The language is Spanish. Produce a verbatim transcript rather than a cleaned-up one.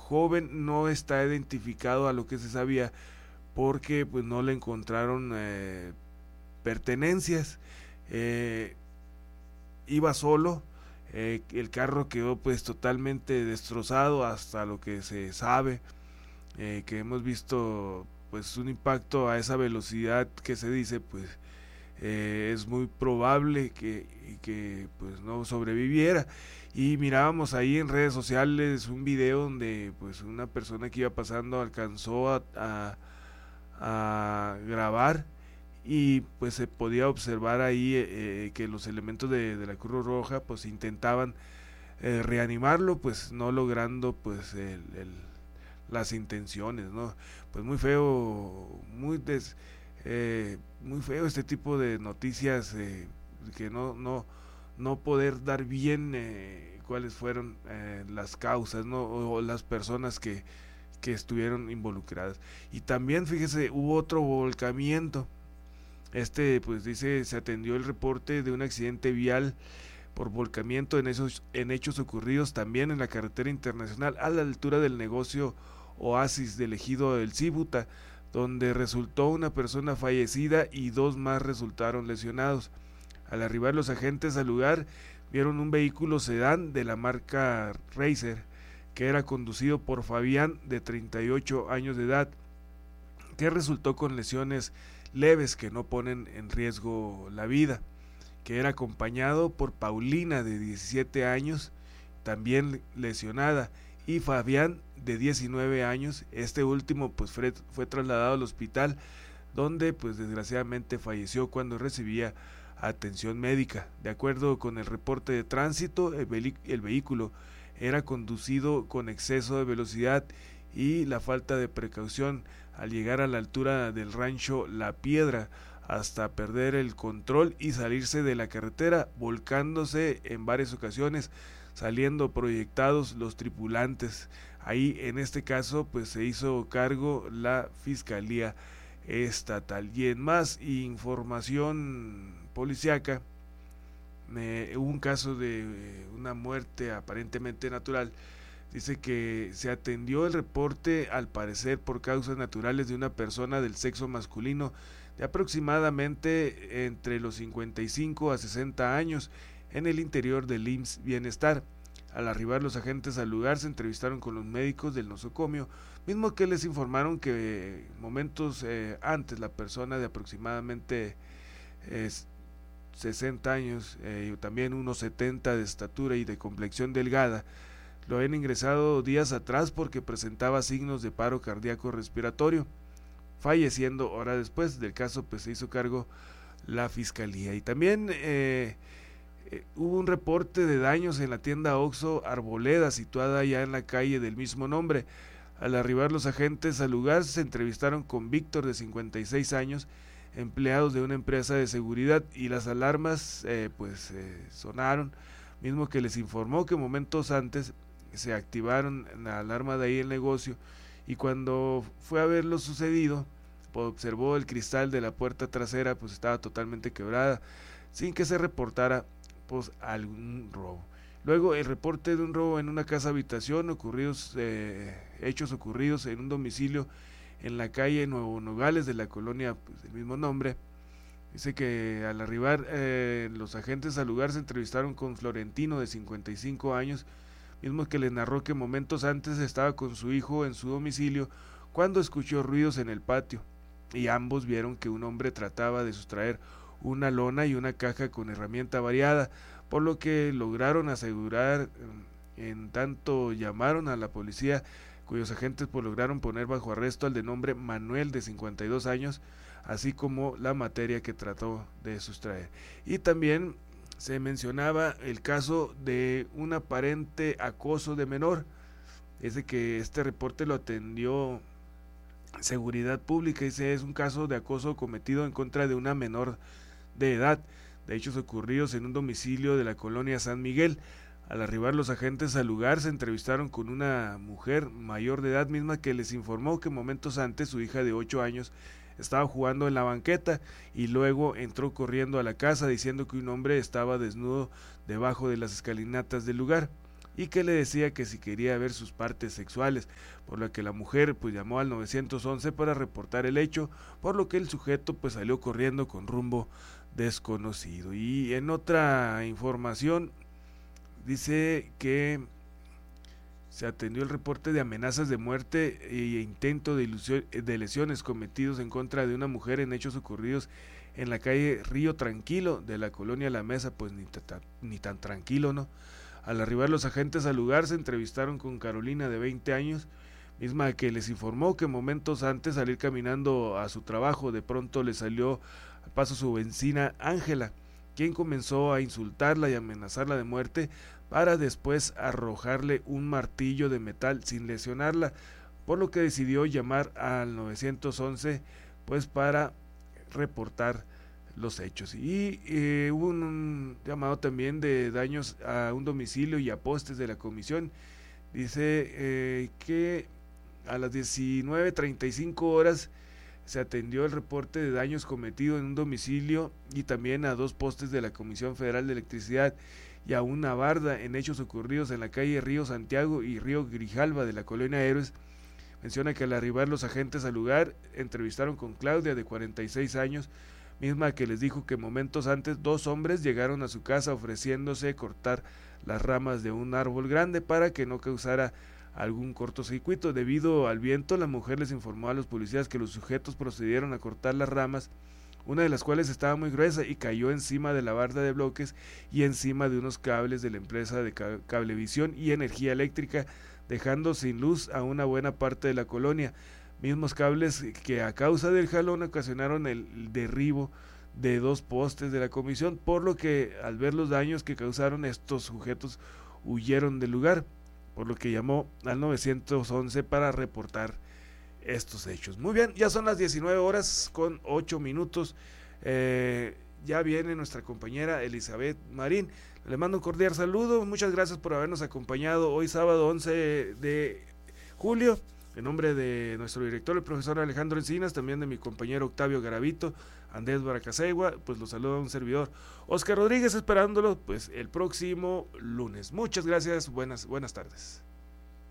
joven no está identificado a lo que se sabía, porque pues no le encontraron eh, pertenencias. Eh, iba solo, eh, el carro quedó pues totalmente destrozado hasta lo que se sabe, eh, que hemos visto pues un impacto a esa velocidad que se dice, pues eh, es muy probable que, que pues no sobreviviera. Y mirábamos ahí en redes sociales un video donde pues una persona que iba pasando alcanzó a, a, a grabar, y pues se podía observar ahí eh, que los elementos de, de la Cruz Roja pues intentaban eh, reanimarlo, pues no logrando pues el, el, las intenciones, ¿no? Pues muy feo, muy des, eh, muy feo este tipo de noticias, eh, que no no no poder dar bien eh, cuáles fueron eh, las causas, ¿no? O, o las personas que que estuvieron involucradas. Y también fíjese, hubo otro volcamiento. Este pues dice, se atendió el reporte de un accidente vial por volcamiento en esos en hechos ocurridos también en la carretera internacional a la altura del negocio Oasis del ejido del Cíbuta, donde resultó una persona fallecida y dos más resultaron lesionados. Al arribar los agentes al lugar, vieron un vehículo sedán de la marca Racer, que era conducido por Fabián, de treinta y ocho años de edad, que resultó con lesiones leves que no ponen en riesgo la vida, que era acompañado por Paulina, de diecisiete años, también lesionada, y Fabián, de diecinueve años. Este último pues fue, fue trasladado al hospital, donde pues desgraciadamente falleció cuando recibía atención médica. De acuerdo con el reporte de tránsito, el, ve- el vehículo era conducido con exceso de velocidad y la falta de precaución al llegar a la altura del rancho La Piedra, hasta perder el control y salirse de la carretera, volcándose en varias ocasiones, saliendo proyectados los tripulantes. Ahí en este caso pues se hizo cargo la Fiscalía Estatal. Y en más información policiaca, eh, hubo un caso de eh, una muerte aparentemente natural. Dice que se atendió el reporte, al parecer por causas naturales, de una persona del sexo masculino de aproximadamente entre los cincuenta y cinco a sesenta años en el interior del I M S S Bienestar. Al arribar los agentes al lugar, se entrevistaron con los médicos del nosocomio, mismo que les informaron que momentos eh, antes la persona de aproximadamente eh, sesenta años, eh, también unos setenta de estatura y de complexión delgada, lo habían ingresado días atrás porque presentaba signos de paro cardíaco respiratorio, falleciendo horas después. Del caso pues se hizo cargo la fiscalía. Y también eh, eh, hubo un reporte de daños en la tienda Oxxo Arboleda, situada ya en la calle del mismo nombre. Al arribar los agentes al lugar, se entrevistaron con Víctor, de cincuenta y seis años, empleados de una empresa de seguridad, y las alarmas eh, pues eh, sonaron, mismo que les informó que momentos antes se activaron la alarma de ahí el negocio, y cuando fue a ver lo sucedido, pues observó el cristal de la puerta trasera pues estaba totalmente quebrada, sin que se reportara pues algún robo. Luego el reporte de un robo en una casa habitación, ocurridos eh, hechos ocurridos en un domicilio en la calle Nuevo Nogales de la colonia pues, del mismo nombre. Dice que al arribar eh, los agentes al lugar, se entrevistaron con Florentino, de cincuenta y cinco años, mismo que le narró que momentos antes estaba con su hijo en su domicilio cuando escuchó ruidos en el patio, y ambos vieron que un hombre trataba de sustraer una lona y una caja con herramienta variada, por lo que lograron asegurar. En tanto llamaron a la policía, cuyos agentes pues lograron poner bajo arresto al de nombre Manuel, de cincuenta y dos años, así como la materia que trató de sustraer. Y también se mencionaba el caso de un aparente acoso de menor. Es de que este reporte lo atendió Seguridad Pública. Dice, es un caso de acoso cometido en contra de una menor de edad, de hechos ocurridos en un domicilio de la colonia San Miguel. Al arribar los agentes al lugar, se entrevistaron con una mujer mayor de edad, misma que les informó que momentos antes su hija de ocho años estaba jugando en la banqueta, y luego entró corriendo a la casa diciendo que un hombre estaba desnudo debajo de las escalinatas del lugar. y que le decía que si quería ver sus partes sexuales, por lo que la mujer pues llamó al nueve once para reportar el hecho, por lo que el sujeto pues salió corriendo con rumbo desconocido. Y en otra información dice que se atendió el reporte de amenazas de muerte e intento de, ilusión, de lesiones cometidos en contra de una mujer en hechos ocurridos en la calle Río Tranquilo de la colonia La Mesa. Pues ni, ta, ni tan tranquilo, ¿no? Al arribar los agentes al lugar se entrevistaron con Carolina, de veinte años, misma que les informó que momentos antes de salir caminando a su trabajo, de pronto le salió al paso su vecina Ángela, quien comenzó a insultarla y amenazarla de muerte, para después arrojarle un martillo de metal sin lesionarla, por lo que decidió llamar al nueve once pues para reportar los hechos. Y eh, hubo un, un llamado también de daños a un domicilio y a postes de la comisión. Dice eh, que a las diecinueve treinta y cinco horas se atendió el reporte de daños cometidos en un domicilio y también a dos postes de la Comisión Federal de Electricidad y a una barda en hechos ocurridos en la calle Río Santiago y Río Grijalva de la colonia Héroes. Menciona que al arribar los agentes al lugar entrevistaron con Claudia, de cuarenta y seis años, misma que les dijo que momentos antes dos hombres llegaron a su casa ofreciéndose cortar las ramas de un árbol grande para que no causara algún cortocircuito. Debido al viento, la mujer les informó a los policías que los sujetos procedieron a cortar las ramas, una de las cuales estaba muy gruesa y cayó encima de la barda de bloques y encima de unos cables de la empresa de Cablevisión y Energía Eléctrica, dejando sin luz a una buena parte de la colonia, mismos cables que a causa del jalón ocasionaron el derribo de dos postes de la comisión, por lo que al ver los daños que causaron, estos sujetos huyeron del lugar, por lo que llamó al nueve once para reportar estos hechos. Muy bien, ya son las diecinueve horas con ocho minutos. Eh, ya viene nuestra compañera Elizabeth Marín. Le mando un cordial saludo. Muchas gracias por habernos acompañado hoy sábado once de julio. En nombre de nuestro director, el profesor Alejandro Encinas, también de mi compañero Octavio Garavito, Andrés Baracasegua, pues los saluda un servidor Oscar Rodríguez, esperándolo pues el próximo lunes. Muchas gracias, buenas, buenas tardes.